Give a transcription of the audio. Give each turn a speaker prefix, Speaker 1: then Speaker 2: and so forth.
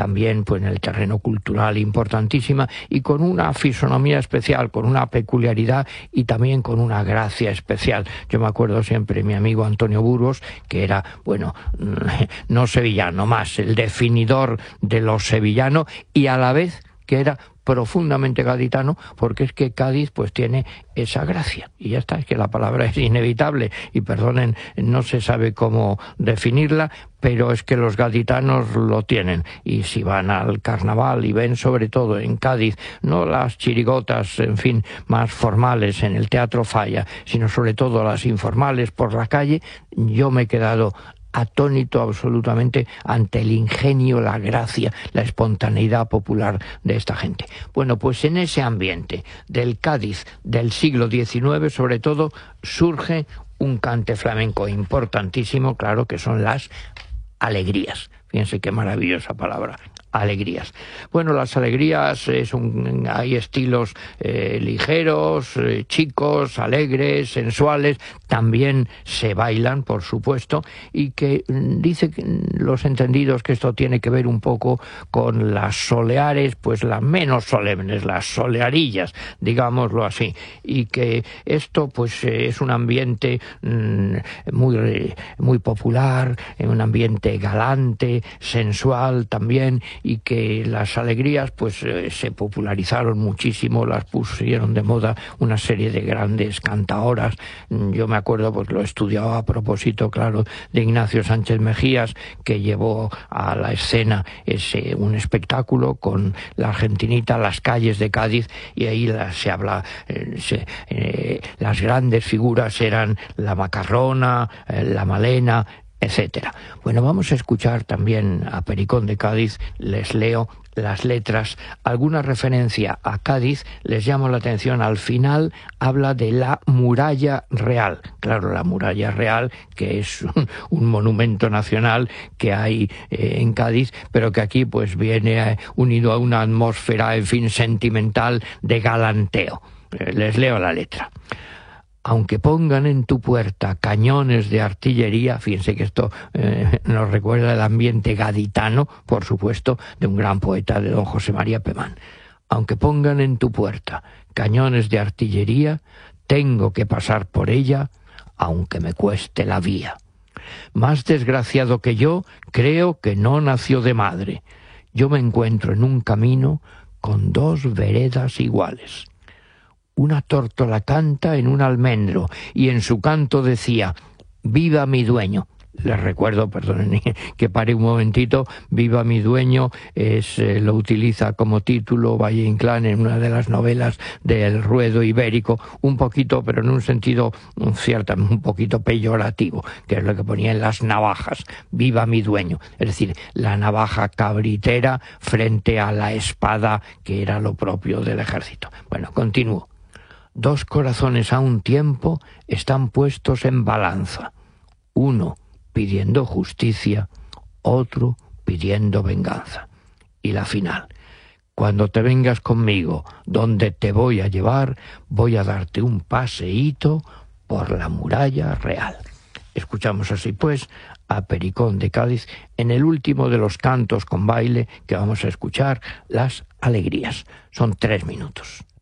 Speaker 1: también pues en el terreno cultural importantísima y con una fisonomía especial, con una peculiaridad y también con una gracia especial. Yo me acuerdo siempre de mi amigo Antonio Burgos, que era, bueno, no sevillano, más el definidor de lo sevillano y a la vez que era profundamente gaditano, porque es que Cádiz pues tiene esa gracia, y ya está, es que la palabra es inevitable, y perdonen, no se sabe cómo definirla, pero es que los gaditanos lo tienen, y si van al carnaval y ven sobre todo en Cádiz, no las chirigotas, en fin, más formales en el Teatro Falla, sino sobre todo las informales por la calle, yo me he quedado atónito absolutamente ante el ingenio, la gracia, la espontaneidad popular de esta gente. Bueno, pues en ese ambiente del Cádiz del siglo XIX, sobre todo, surge un cante flamenco importantísimo, claro, que son las alegrías. Fíjense qué maravillosa palabra, alegrías. Bueno, las alegrías hay estilos ligeros, chicos, alegres, sensuales, también se bailan, por supuesto, y que dice los entendidos que esto tiene que ver un poco con las soleares, pues las menos solemnes, las solearillas, digámoslo así, y que esto pues es un ambiente muy popular, un ambiente galante, sensual también, y que las alegrías pues se popularizaron muchísimo, las pusieron de moda una serie de grandes cantaoras. Yo me acuerdo, pues lo estudiaba a propósito, claro, de Ignacio Sánchez Mejías, que llevó a la escena un espectáculo con la argentinita Las calles de Cádiz, y ahí se habla, las grandes figuras eran la Macarrona, la Malena, etcétera. Bueno, vamos a escuchar también a Pericón de Cádiz, les leo las letras, alguna referencia a Cádiz, les llamo la atención, al final habla de la muralla real, claro, la muralla real, que es un monumento nacional que hay en Cádiz, pero que aquí pues viene unido a una atmósfera, en fin, sentimental, de galanteo. Les leo la letra. Aunque pongan en tu puerta cañones de artillería, fíjense que esto nos recuerda el ambiente gaditano, por supuesto, de un gran poeta, de don José María Pemán. Aunque pongan en tu puerta cañones de artillería, tengo que pasar por ella, aunque me cueste la vía. Más desgraciado que yo, creo que no nació de madre. Yo me encuentro en un camino con dos veredas iguales. Una tórtola canta en un almendro y en su canto decía: «Viva mi dueño». Les recuerdo, perdonen que pare un momentito, «Viva mi dueño» lo utiliza como título Valle Inclán en una de las novelas del Ruedo Ibérico, un poquito, pero en un sentido un poquito peyorativo, que es lo que ponía en las navajas, «Viva mi dueño», es decir, la navaja cabritera frente a la espada, que era lo propio del ejército. Bueno, continúo. Dos corazones a un tiempo están puestos en balanza, uno pidiendo justicia, otro pidiendo venganza. Y la final: cuando te vengas conmigo, donde te voy a llevar, voy a darte un paseíto por la muralla real. Escuchamos así pues a Pericón de Cádiz en el último de los cantos con baile que vamos a escuchar, las alegrías. Son 3 minutos.